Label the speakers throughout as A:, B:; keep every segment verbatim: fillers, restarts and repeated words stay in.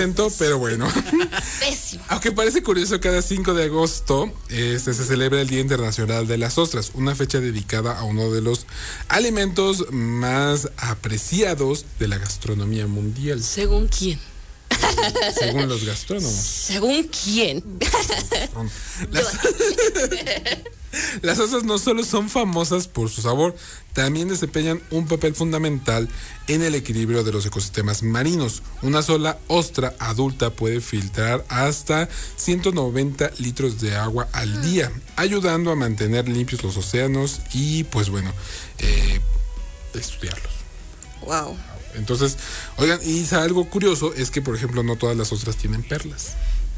A: Pero bueno, aunque parece curioso, cada cinco de agosto este, se celebra el Día Internacional de las Ostras, una fecha dedicada a uno de los alimentos más apreciados de la gastronomía mundial.
B: ¿Según quién?
A: Según los gastrónomos.
B: ¿Según quién?
A: Las, las ostras no solo son famosas por su sabor, también desempeñan un papel fundamental en el equilibrio de los ecosistemas marinos. Una sola ostra adulta puede filtrar hasta ciento noventa litros de agua al día, ayudando a mantener limpios los océanos y, pues bueno, eh, estudiarlos.
B: Wow.
A: Entonces, oigan, y algo curioso es que, por ejemplo, no todas las ostras tienen perlas.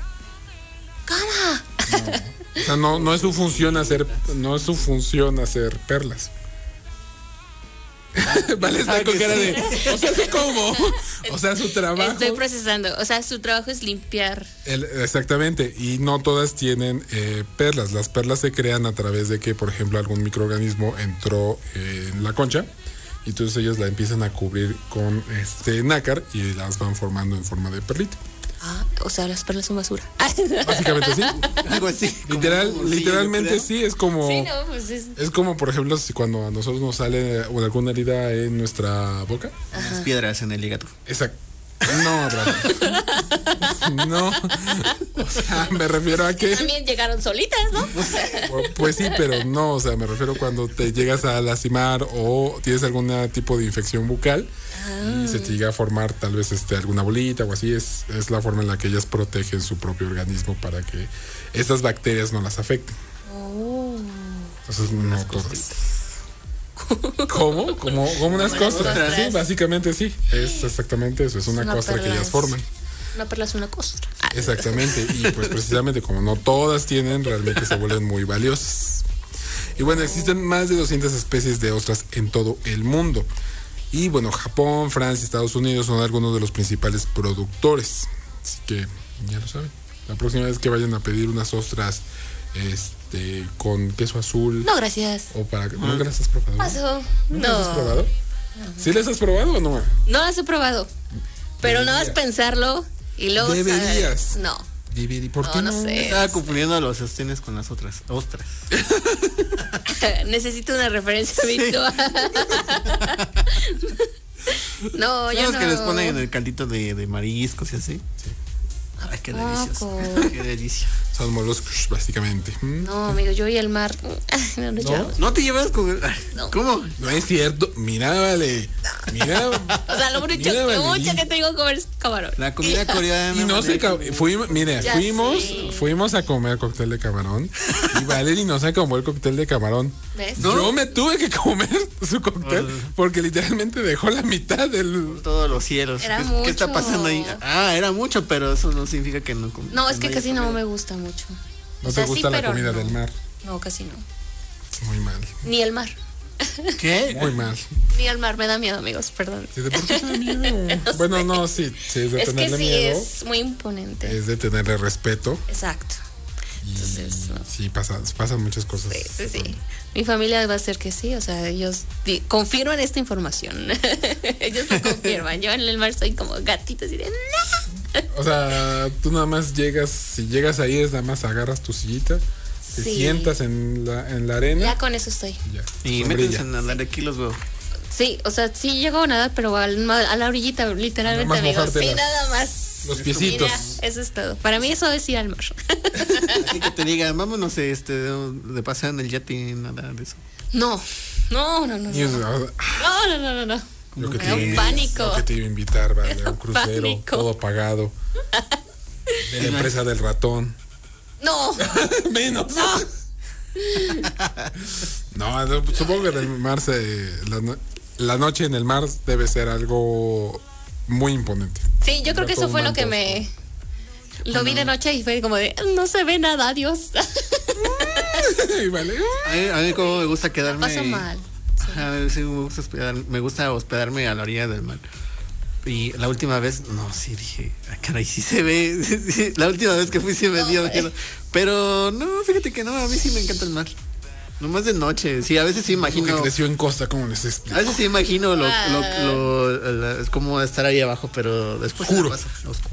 B: ¿Cómo?
A: No, o sea, no, no es su función hacer, no es su función hacer perlas. Vale, está con cara de, o sea, ¿cómo? O sea, su trabajo.
B: Estoy procesando, o sea, su trabajo es limpiar.
A: El, exactamente, y no todas tienen eh, perlas. Las perlas se crean a través de que, por ejemplo, algún microorganismo entró eh, en la concha. Y entonces ellos la empiezan a cubrir con este nácar y las van formando en forma de perlita.
B: Ah, o sea, las perlas son basura.
A: Básicamente sí.
C: Algo así.
A: Literal, literalmente sí, es como.
B: Sí, no, pues es...
A: es como, por ejemplo, si cuando a nosotros nos sale alguna herida en nuestra boca.
C: Las piedras en el hígado.
A: Exacto. No, Brad. No. O sea, me refiero a que.
B: También llegaron solitas, ¿no?
A: Pues sí, pero no. O sea, me refiero cuando te llegas a lastimar o tienes algún tipo de infección bucal ah. y se te llega a formar tal vez este alguna bolita o así. Es, es la forma en la que ellas protegen su propio organismo para que estas bacterias no las afecten. Oh. Entonces, no todas. ¿Cómo? Como, como unas costras. Sí, básicamente sí. Es exactamente eso. Es una, una costra que ellas forman.
B: Una perla es una costra.
A: Exactamente. Y pues precisamente como no todas tienen, realmente se vuelven muy valiosas. Y bueno, existen más de doscientas especies de ostras en todo el mundo. Y bueno, Japón, Francia, Estados Unidos son algunos de los principales productores. Así que ya lo saben. La próxima vez que vayan a pedir unas ostras este con queso azul.
B: No, gracias.
A: O para que nunca las has probado.
B: Paso.
A: ¿Nunca
B: No.
A: las has probado? ¿Sí las has probado o no?
B: No las he probado. Pero Debería. No vas a pensarlo y luego
A: deberías.
B: Sabes. No.
A: Debería. ¿Por
B: no,
A: qué
B: no?
A: no?
B: sé.
C: Estaba confundiendo los sostenes con las otras ostras.
B: Necesito una referencia sí. virtual. No,
C: ¿Son
B: yo
C: los
B: no.
C: que les ponen en el caldito de, de mariscos y así? Sí. Ay, qué delicioso. Qué delicia.
A: Son moluscos, básicamente. ¿Mm?
B: No, amigo, yo y el mar. No, no,
C: ¿No? ¿No te llevas con el...
B: no.
C: ¿Cómo?
A: No es cierto. Mira, vale. Mira.
B: O sea, lo mucho,
A: mira, vale.
B: mucho que tengo que comer es camarón.
C: La comida coreana.
A: Y no se acabó. Fuimos, mire,
B: ya
A: fuimos,
B: sé.
A: fuimos a comer cóctel de camarón. Y Valerie no se acabó el cóctel de camarón.
B: ¿Ves?
A: ¿No? Yo me tuve que comer su cóctel porque literalmente dejó la mitad del.
C: Todos los cielos.
B: Era
C: ¿Qué,
B: mucho.
C: ¿Qué está pasando ahí? Ah, era mucho, pero eso no significa que no comí.
B: No, es que casi no me gusta mucho.
A: ¿No
B: o sea,
A: te gusta
B: sí,
A: la comida
B: no.
A: del mar?
B: No, casi no.
A: Muy mal.
B: Ni el mar.
C: ¿Qué?
A: Muy mal.
B: Ni el mar, me da miedo, amigos, perdón.
A: ¿Sí, ¿De por qué te da miedo?
B: No
A: bueno,
B: sé.
A: no, sí, sí, es de
B: Es que
A: tenerle
B: sí,
A: miedo.
B: es muy imponente.
A: Es de tenerle respeto.
B: Exacto.
A: Y
B: Entonces, no.
A: sí, pasa, pasan muchas cosas.
B: Sí, sí, sí. Mi familia va a ser que sí, o sea, ellos di- confirman esta información. Ellos lo confirman. Yo en el mar soy como gatito así de ¡no!
A: O sea, tú nada más llegas, si llegas ahí es nada más agarras tu sillita, te
B: Sí.
A: sientas en la, en la arena.
B: Ya con eso estoy.
A: Y ya,
C: Y
A: tu
C: métanse
A: sombrilla.
C: a nadar, aquí los veo.
B: Sí, o sea, sí llego a nadar, pero al- a la orillita, literalmente,
A: Nada más
B: amigos.
A: mojarte
B: Sí,
A: las-
B: nada más.
A: Los piecitos.
B: Mira, eso es todo. Para mí eso es ir al mar.
C: Así que te digan, vámonos este, de, de pasar en el yate y nada de eso.
B: No, no, no, no.
A: Y es-
B: No, no, no, no, no. no.
A: Lo que,
B: Me
A: te
B: da
A: iba,
B: un pánico.
A: lo que te iba a invitar, vale, a un crucero,
B: Pánico.
A: todo pagado. De la empresa del ratón.
B: No.
A: Menos. No, no, supongo que en el mar se, la, no- la noche en el mar debe ser algo muy imponente.
B: Sí, yo creo que
A: Todo
B: eso fue
A: un
B: lo que
A: manto.
B: me... Lo vi de noche y fue como de, no se ve nada, adiós.
A: Y vale.
C: A mí, a mí como me gusta quedarme.
B: Paso mal.
C: A mí sí me gusta hospedar, me gusta hospedarme a la orilla del mar. Y la última vez, no, sí dije, ah, caray, sí se ve. Sí, sí, la última vez que fui sí me
B: No,
C: dio
B: eh.
C: miedo. Pero no, fíjate que no, a mí sí me encanta el mar. Nomás de noche, sí, a veces sí imagino.
A: Que creció en costa, ¿cómo les explico?
C: A veces sí imagino lo,
B: Ah.
C: lo, lo, lo- cómo estar ahí abajo, pero después
A: Oscuro.
C: se me pasa, oscuro.